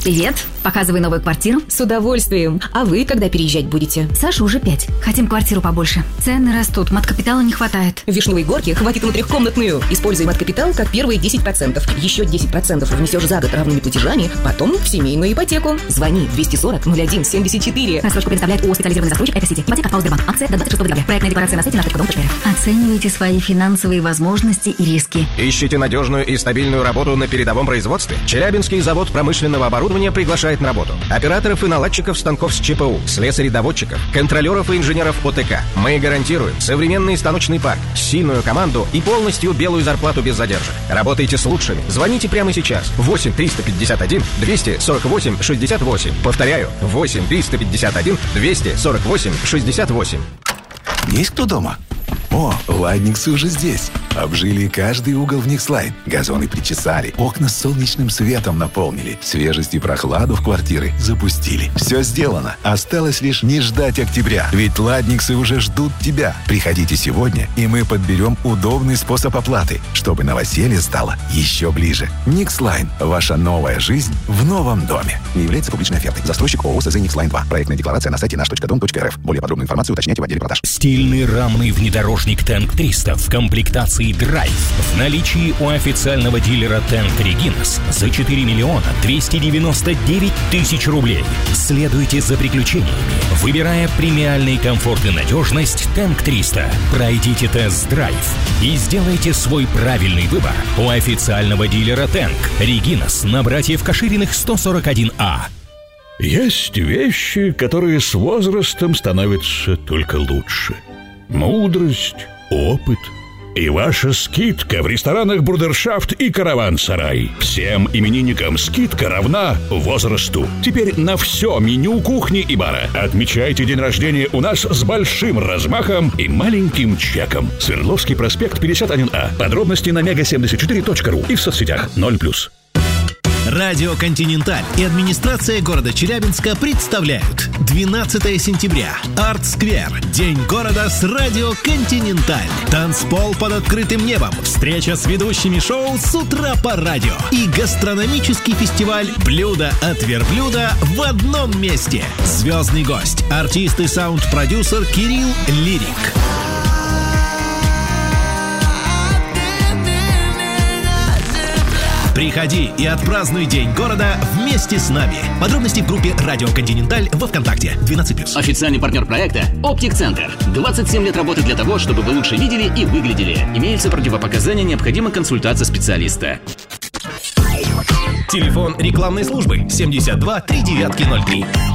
Привет. Показывай новую квартиру. С удовольствием. А вы когда переезжать будете? Саша уже 5. Хотим квартиру побольше. Цены растут, мат-капитала не хватает. В Вишневой Горке хватит на трехкомнатную. Используй мат-капитал как первые 10%. Еще 10% внесешь за год равными платежами, потом в семейную ипотеку. Звони 240-01-74. Рассрочку предоставляет ООО «Специализированный застройщик Экосити». Ипотека от Сбербанк. Акция до 26 декабря. Проектная декларация на сайте nаш.dom.ru. Оценивайте свои финансовые возможности и риски. Ищите надежную и стабильную работу на передовом производстве? Челябинский завод промышленного оборудования приглашает на работу операторов и наладчиков станков с ЧПУ, слесарей-доводчиков, контролеров и инженеров ОТК. Мы гарантируем современный станочный парк, сильную команду и полностью белую зарплату без задержек. Работайте с лучшими. Звоните прямо сейчас. 8 351 248 68. Повторяю, 8 351 248 68. Есть кто дома? О, ладниксы уже здесь. Обжили каждый угол в Никслайн. Газоны причесали, окна с солнечным светом наполнили, свежесть и прохладу в квартиры запустили. Все сделано. Осталось лишь не ждать октября. Ведь ладниксы уже ждут тебя. Приходите сегодня, и мы подберем удобный способ оплаты, чтобы новоселье стало еще ближе. Никслайн. Ваша новая жизнь в новом доме. Не является публичной офертой. Застройщик ООО СЗ Никслайн 2. Проектная декларация на сайте наш.дом.рф. Более подробную информацию уточняйте в отделе продаж. Стильный рамный внедорожник Tank 300 в комплектации Drive в наличии у официального дилера Tank Reginas за 4 миллиона 299 тысяч рублей. Следуйте за приключениями, выбирая премиальный комфорт и надежность Tank 300. Пройдите тест-драйв и сделайте свой правильный выбор у официального дилера Tank Reginas на Братьев Кашириных 141А. Есть вещи, которые с возрастом становятся только лучше. Мудрость, опыт и ваша скидка в ресторанах «Брудершафт» и «Караван-сарай». Всем именинникам скидка равна возрасту. Теперь на все меню кухни и бара. Отмечайте день рождения у нас с большим размахом и маленьким чеком. Свердловский проспект 51А. Подробности на mega74.ru и в соцсетях 0+. Радио «Континенталь» и администрация города Челябинска представляют 12 сентября. Арт-сквер. День города с радио «Континенталь». Танцпол под открытым небом. Встреча с ведущими шоу «С утра по радио». И гастрономический фестиваль «Блюдо от верблюда» в одном месте. Звездный гость. Артист и саунд-продюсер Кирилл Лирик. Приходи и отпразднуй День города вместе с нами. Подробности в группе «Радио Континенталь» во ВКонтакте. 12+. Официальный партнер проекта «Оптик-центр». 27 лет работы для того, чтобы вы лучше видели и выглядели. Имеются противопоказания, необходима консультация специалиста. Телефон рекламной службы 72 3903.